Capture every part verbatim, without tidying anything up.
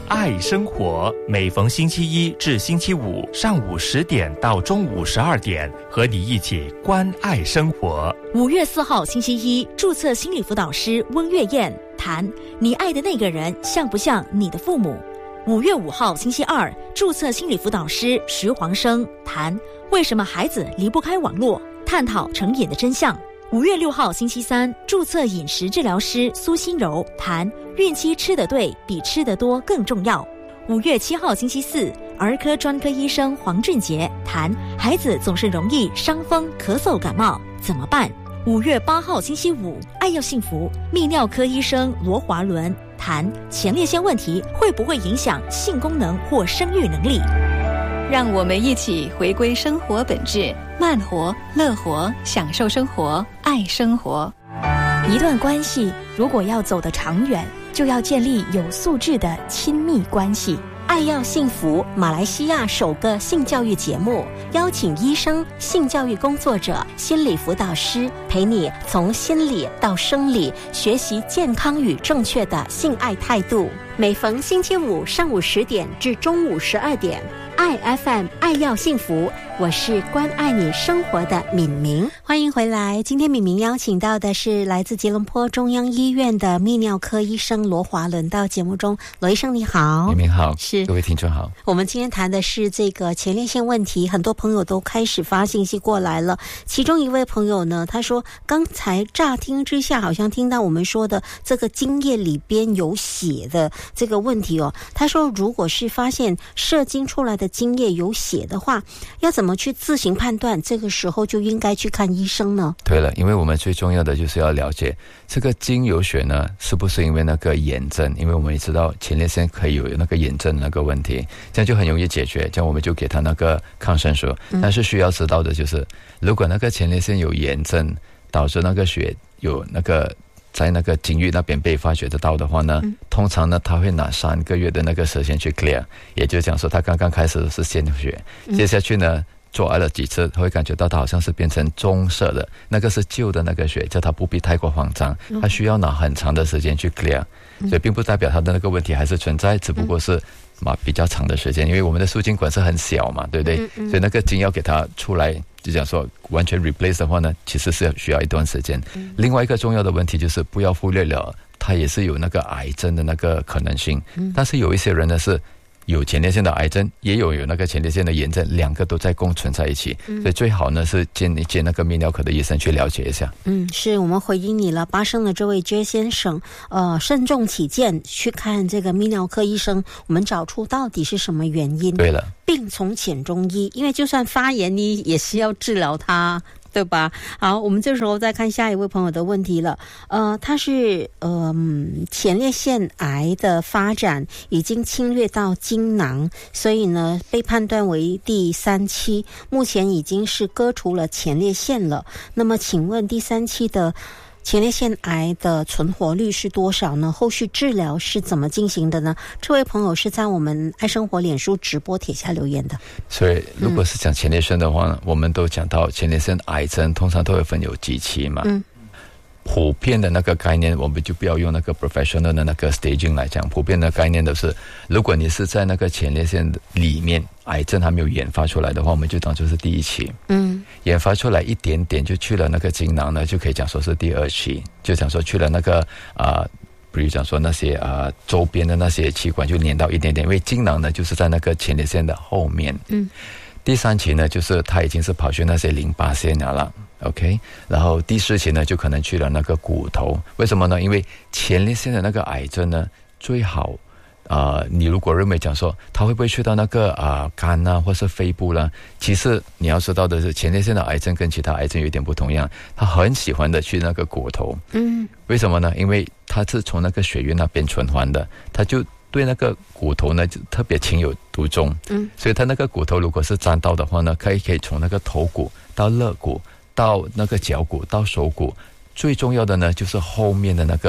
爱生活，每逢星期一至星期五上午十点到中午十二点，和你一起关爱生活。 五月四号星期一，注册心理辅导师温月燕谈你爱的那个人像不像你的父母。五月五号星期二，注册心理辅导师徐黄生谈为什么孩子离不开网络，探讨成瘾的真相。五月六号星期三，注册饮食治疗师苏心柔谈孕期吃得对比吃得多更重要。五月七号星期四，儿科专科医生黄俊杰谈孩子总是容易伤风咳嗽感冒怎么办。五月八号星期五，爱要幸福泌尿科医生罗华伦谈前列腺问题会不会影响性功能或生育能力。 让我们一起回归生活本质，慢活、乐活，享受生活，爱生活。 一段关系如果要走得长远，就要建立有素质的亲密关系。 爱要幸福，马来西亚首个性教育节目，邀请医生、性教育工作者、心理辅导师，陪你从心理到生理，学习健康与正确的性爱态度。每逢星期五上午十点至中午十二点，爱 F M 爱要幸福，我是关爱你生活的敏明。欢迎回来，今天敏明邀请到的是来自吉隆坡中央医院的泌尿科医生罗华伦到节目中。罗医生你好。 敏明好， 是各位听众好。 我们今天谈的是这个前列腺问题，很多朋友都开始发信息过来了。其中一位朋友呢，他说刚才乍听之下好像听到我们说的这个精液里边有血的这个问题哦。他说如果是发现射精出来的精液有血的话，要怎么去自行判断？这个时候就应该去看医生呢？ 对了，因为我们最重要的就是要了解这个精有血呢，是不是因为那个炎症？因为我们也知道前列腺可以有那个炎症那个问题，这样就很容易解决，这样我们就给他那个抗生素。但是需要知道的就是，如果那个前列腺有炎症，导致那个血有那个在那个精液那边被发觉得到的话呢，嗯、通常呢他会拿三个月的那个时间去 clear， 也就是讲说他刚刚开始是鲜血，接下去呢做爱了几次，他会感觉到他好像是变成棕色的，那个是旧的那个血，叫他不必太过慌张，他需要拿很长的时间去 clear， 所以并不代表他的那个问题还是存在，只不过是嘛比较长的时间，因为我们的输精管是很小嘛，对不对？所以那个精要给它出来，就讲说完全 replace 的话呢，其实是需要一段时间。另外一个重要的问题就是不要忽略了，它也是有那个癌症的那个可能性。但是有一些人呢是有前列腺的癌症，也有有那个前列腺的炎症，两个都在共存在一起，嗯、所以最好呢是见一见那个泌尿科的医生去了解一下。 嗯，是我们回应你了，巴生的这位 J 先生，呃，慎重起见去看这个泌尿科医生，我们找出到底是什么原因。 对了， 病从浅中医，因为就算发炎，你也是要治疗它。对吧？好，我们这时候再看下一位朋友的问题了。呃，他是呃前列腺癌的发展已经侵略到精囊，所以呢被判断为第三期，目前已经是割除了前列腺了。那么请问第三期的前列腺癌的存活率是多少呢？后续治疗是怎么进行的呢？这位朋友是在我们爱生活脸书直播帖下留言的。 所以如果是讲前列腺的话、嗯、我们都讲到前列腺癌症通常都会分有几期嘛。嗯，普遍的那个概念，我们就不要用那个 professional 的那个 staging 来讲，普遍的概念都是，如果你是在那个前列腺里面癌症还没有研发出来的话，我们就当作是第一期。嗯，研发出来一点点就去了那个精囊呢，就可以讲说是第二期，就讲说去了那个啊、呃，比如讲说那些啊、呃、周边的那些器官就连到一点点，因为精囊呢就是在那个前列腺的后面。嗯，第三期呢就是它已经是跑去那些淋巴腺了。OK， 然后第四期呢就可能去了那个骨头，为什么呢？因为前列腺的那个癌症呢，最好啊、呃，你如果认为讲说它会不会去到那个啊、呃、肝啊或是肺部啦，其实你要知道的是，前列腺的癌症跟其他癌症有点不同样，它很喜欢的去那个骨头。嗯，为什么呢？因为它是从那个血液那边循环的，它就对那个骨头呢就特别情有独钟。嗯，所以它那个骨头如果是沾到的话呢，可以可以从那个头骨到肋骨到那个脚骨到手骨，最重要的呢就是后面的那个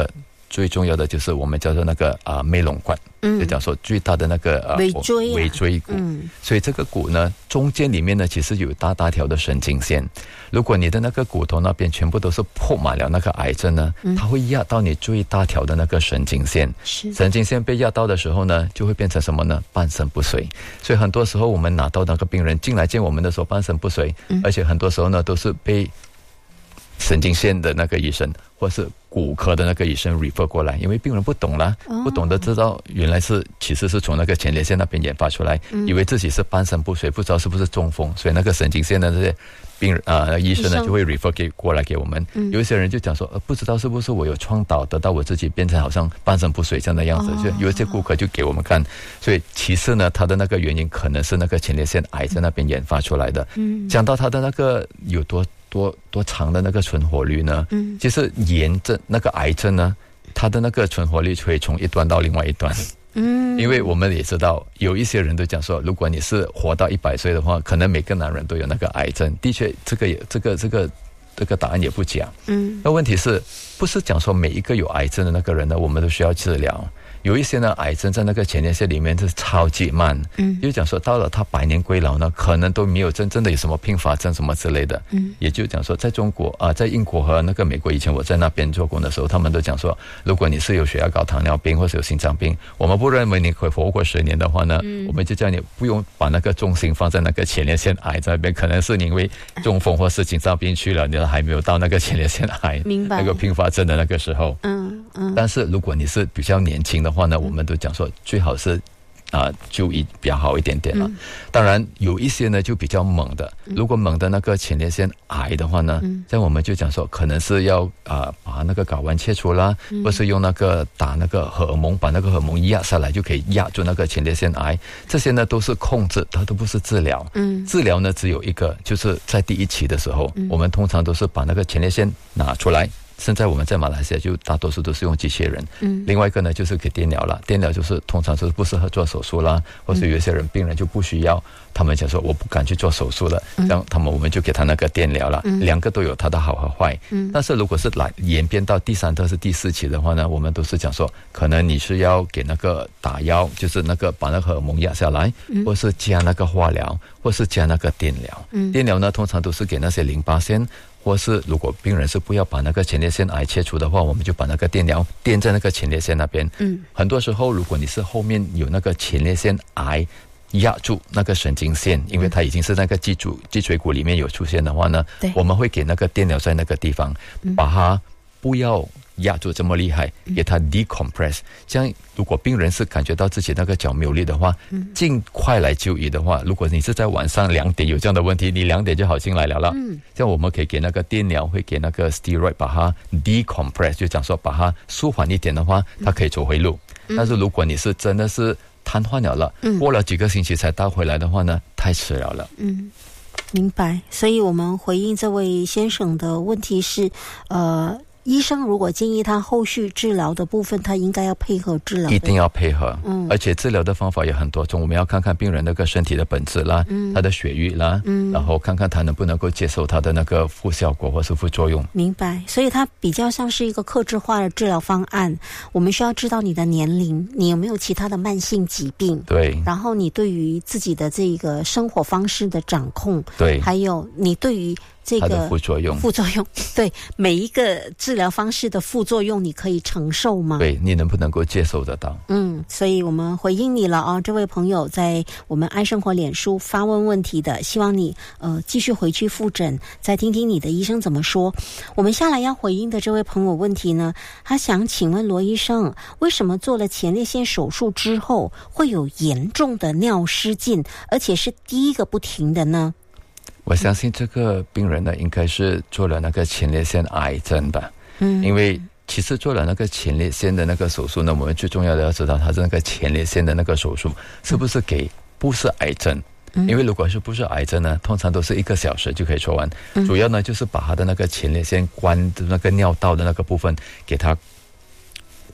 最重要的就是我们叫做那个啊脉垄管，嗯，就讲说最大的那个呃尾椎、啊、 尾椎骨、嗯，所以这个骨呢中间里面呢其实有大大条的神经线，如果你的那个骨头那边全部都是铺满了那个癌症呢，嗯、它会压到你最大条的那个神经线，神经线被压到的时候呢，就会变成什么呢？半身不遂。所以很多时候我们拿到那个病人进来见我们的时候半身不遂，嗯、而且很多时候呢都是被神经线的那个医生或是骨科的那个医生 refer 过来，因为病人不懂啦，哦、不懂得知道原来是其实是从那个前列腺那边研发出来，嗯、以为自己是半身不遂，不知道是不是中风，所以那个神经线的这些病人啊、呃、医生呢就会 refer 给过来给我们。嗯、有一些人就讲说，呃，不知道是不是我有创导得到我自己变成好像半身不遂这样的样子，所以、哦、有一些顾客就给我们看，所以其实呢，他的那个原因可能是那个前列腺癌在那边研发出来的。嗯，讲到他的那个有多。多多长的那个存活率呢？嗯，就是炎症那个癌症呢，它的那个存活率可以从一端到另外一端。嗯，因为我们也知道，有一些人都讲说，如果你是活到一百岁的话，可能每个男人都有那个癌症。的确，这个也这个这个这个答案也不假。嗯，那问题是不是讲说每一个有癌症的那个人呢，我们都需要治疗？有一些呢，癌症在那个前列腺里面是超级慢，嗯，就讲说到了他百年归老呢，可能都没有真正的有什么并发症什么之类的，嗯，也就讲说在中国啊、呃，在英国和那个美国，以前我在那边做工的时候，他们都讲说，如果你是有血压高、糖尿病或是有心脏病，我们不认为你会活过十年的话呢，嗯，我们就叫你不用把那个重心放在那个前列腺癌这边，可能是因为中风或是心脏病去了，你还没有到那个前列腺癌那个并发症的那个时候，嗯嗯，但是如果你是比较年轻的话呢，我们都讲说最好是啊、呃、就医比较好一点点了。嗯、当然有一些呢就比较猛的，如果猛的那个前列腺癌的话呢，嗯、像我们就讲说可能是要啊、呃、把那个睾丸切除啦，嗯、或是用那个打那个荷尔蒙，把那个荷尔蒙压下来就可以压住那个前列腺癌。这些呢都是控制，它都不是治疗。嗯，治疗呢只有一个，就是在第一期的时候，嗯、我们通常都是把那个前列腺拿出来。现在我们在马来西亚就大多数都是用机器人，嗯，另外一个呢就是给电疗了，电疗就是通常是不适合做手术啦，或是有一些人病人就不需要，他们讲说我不敢去做手术了，这样他们我们就给他那个电疗了，嗯、两个都有它的好和坏，嗯，但是如果是来演变到第三或是第四期的话呢，我们都是讲说可能你是要给那个打药，就是那个把那个荷尔蒙压下来，嗯、或是加那个化疗，或是加那个电疗，嗯，电疗呢通常都是给那些淋巴腺。或是如果病人是不要把那个前列腺癌切除的话，我们就把那个电疗电在那个前列腺那边。嗯，很多时候如果你是后面有那个前列腺癌压住那个神经线，因为它已经是那个脊柱脊椎骨里面有出现的话呢，我们会给那个电疗在那个地方，嗯、把它不要压住这么厉害，给它 decompress。这样如果病人是感觉到自己那个脚没有力的话，嗯、尽快来就医的话，如果你是在晚上两点有这样的问题，你两点就好进来了了。嗯，这样我们可以给那个电疗，会给那个 steroid 把它 decompress， 就讲说把它舒缓一点的话，它可以走回路。嗯、但是如果你是真的是瘫痪了了，嗯、过了几个星期才到回来的话呢，太迟了了。 嗯，明白。所以我们回应这位先生的问题是，呃。医生如果建议他后续治疗的部分，他应该要配合治疗， 一定要配合。嗯，而且治疗的方法有很多种，我们要看看病人那个身体的本质啦，嗯、他的血液啦，嗯，然后看看他能不能够接受他的那个副效果或是副作用。 明白，所以它比较像是一个客制化的治疗方案。我们需要知道你的年龄，你有没有其他的慢性疾病， 对， 然后你对于自己的这个生活方式的掌控， 对， 还有你对于这个副作用， 副作用，对每一个治疗方式的副作用，你可以承受吗？ 对，你能不能够接受得到？ 嗯，所以我们回应你了啊，这位朋友在我们爱生活脸书发问问题的，希望你呃继续回去复诊，再听听你的医生怎么说。我们下来要回应的这位朋友问题呢，他想请问罗医生，为什么做了前列腺手术之后会有严重的尿失禁，而且是第一个不停的呢？ 我相信这个病人呢，应该是做了那个前列腺癌症吧。嗯，因为其实做了那个前列腺的那个手术呢，我们最重要的要知道，他是那个前列腺的那个手术是不是给不是癌症。嗯、因为如果是不是癌症呢，通常都是一个小时就可以做完。嗯、主要呢就是把他的那个前列腺关的那个尿道的那个部分给它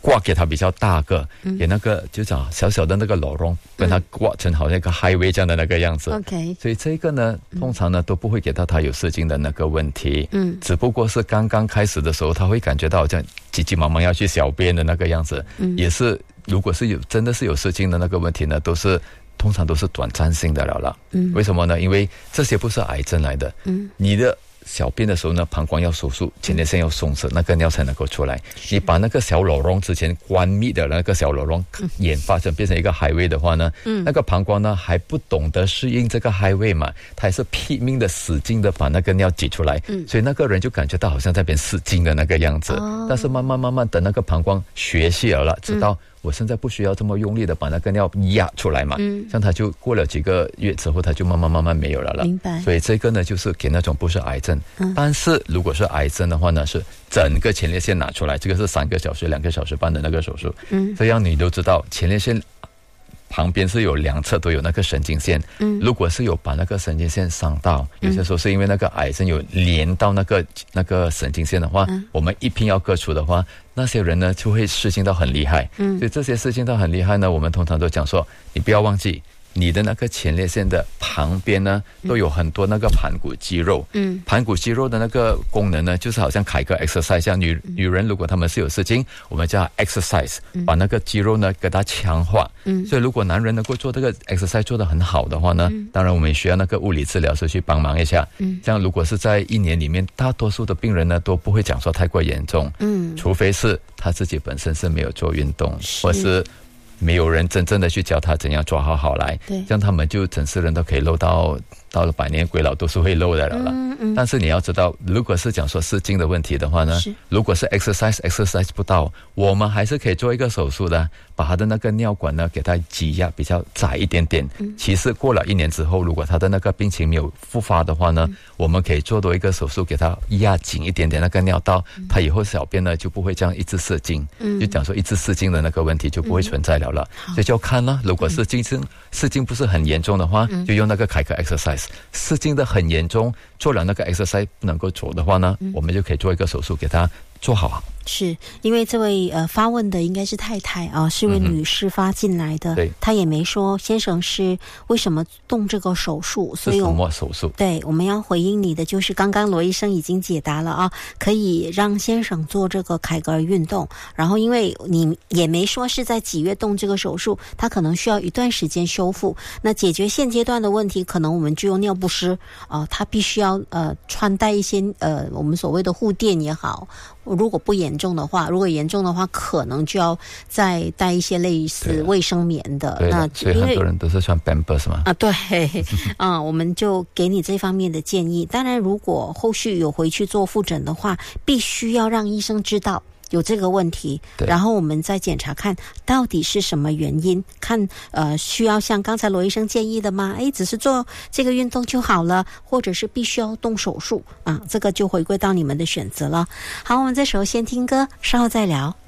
刮给它比较大个，嗯、给那个就讲小小的那个老窿，跟它刮成好像一个 highway 这样的那个样子。 OK， 所以这个呢，通常呢都不会给到他有失禁的那个问题。嗯，只不过是刚刚开始的时候，他会感觉到好像急急忙忙要去小便的那个样子。嗯，也是如果是有真的是有失禁的那个问题呢，都是通常都是短暂性的了了。嗯，为什么呢？因为这些不是癌症来的。嗯，你的小便的时候呢，膀胱要手术，前列腺要松弛，那个尿才能够出来。你把那个小老窿之前关闭的那个小老窿演发成变成一个海位的话呢，嗯、那个膀胱呢还不懂得适应这个海位嘛，它还是拼命的使劲的把那个尿挤出来，嗯、所以那个人就感觉到好像在边使劲的那个样子。哦、但是慢慢慢慢等那个膀胱学习了了，知道。嗯我现在不需要这么用力的把那个尿压出来嘛，嗯，像他就过了几个月之后，他就慢慢慢慢没有了了。 明白。 所以这个呢，就是给那种不是癌症，嗯，但是如果是癌症的话呢，是整个前列腺拿出来，这个是三个小时、两个小时半的那个手术，嗯，这样你都知道前列腺旁边是有两侧都有那个神经线，嗯，如果是有把那个神经线伤到，有些时候是因为那个癌症有连到那个那个神经线的话，嗯、我们一拼要割除的话，那些人呢就会失禁到很厉害，嗯，所以这些失禁到很厉害呢，我们通常都讲说，你不要忘记。你的那个前列腺的旁边呢，都有很多那个盘骨肌肉。嗯，盘骨肌肉的那个功能呢，就是好像凯格 exercise， 像女女人如果她们是有失禁，我们叫 exercise，、嗯、把那个肌肉呢给它强化。嗯，所以如果男人能够做这个 exercise 做得很好的话呢，嗯、当然我们也需要那个物理治疗师去帮忙一下。嗯，这样如果是在一年里面，大多数的病人呢都不会讲说太过严重。嗯，除非是他自己本身是没有做运动，或是。没有人真正的去教他怎样抓好好来，对，这样他们就整世人都可以漏到到了百年归老都是会漏的了了。嗯嗯。但是你要知道，如果是讲说失禁的问题的话呢，如果是 exercise exercise 不到，我们还是可以做一个手术的，把他的那个尿管呢给他挤压比较窄一点点。嗯。其实过了一年之后，如果他的那个病情没有复发的话呢，嗯、我们可以做多一个手术，给他压紧一点点那个尿道，嗯、他以后小便呢就不会这样一直失禁。嗯。就讲说一直失禁的那个问题就不会存在了了。嗯、所以就看呢，如果是失禁失禁不是很严重的话，嗯、就用那个凯克 exercise。失禁的很严重，做了那个 exercise 不能够走的话呢，嗯、我们就可以做一个手术给他做好。 是因为这位呃发问的应该是太太啊，是位女士发进来的，嗯、她也没说先生是为什么动这个手术，所以是什么手术？ 对，我们要回应你的就是刚刚罗医生已经解答了啊，可以让先生做这个凯格尔运动，然后因为你也没说是在几月动这个手术，他可能需要一段时间修复。那解决现阶段的问题，可能我们就用尿不湿啊，他必须要呃穿戴一些呃我们所谓的护垫也好。如果不严重的话，如果严重的话，可能就要再带一些类似卫生棉的。 对，那所以很多人都是穿 Pampers 嘛。 啊，对，啊、嗯，我们就给你这方面的建议。当然，如果后续有回去做复诊的话，必须要让医生知道有这个问题，然后我们再检查看到底是什么原因，看呃需要像刚才罗医生建议的吗？诶，只是做这个运动就好了，或者是必须要动手术啊？这个就回归到你们的选择了。好，我们这时候先听歌，稍后再聊。